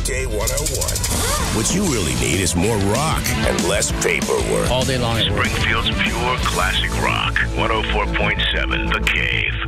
K101. What you really need is more rock and less paperwork. All day long. Springfield's pure classic rock. 104.7 The Cave.